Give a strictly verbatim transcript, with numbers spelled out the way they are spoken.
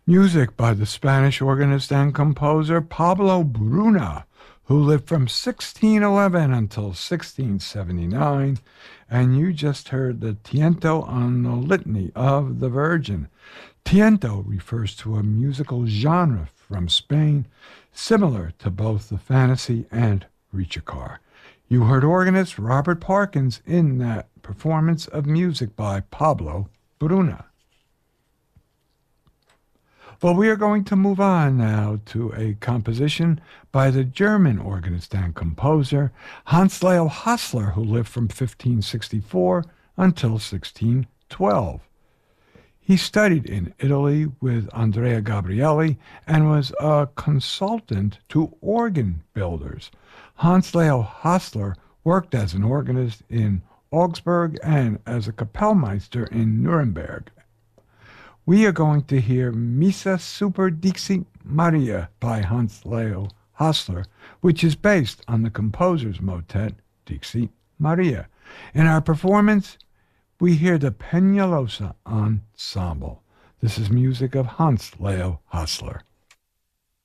Music by the Spanish organist and composer Pablo Bruna, who lived from sixteen eleven until sixteen seventy-nine. And you just heard the Tiento on the Litany of the Virgin. Tiento refers to a musical genre from Spain, similar to both the fantasy and ricercar. You heard organist Robert Parkins in that performance of music by Pablo Bruna. Well, we are going to move on now to a composition by the German organist and composer Hans Leo Hassler, who lived from fifteen sixty-four until sixteen twelve. He studied in Italy with Andrea Gabrieli and was a consultant to organ builders. Hans Leo Hassler worked as an organist in Augsburg and as a Kapellmeister in Nuremberg. We are going to hear Missa Super Dixit Maria by Hans Leo Hassler, which is based on the composer's motet Dixit Maria. In our performance, we hear the Peñalosa Ensemble. This is music of Hans Leo Hassler.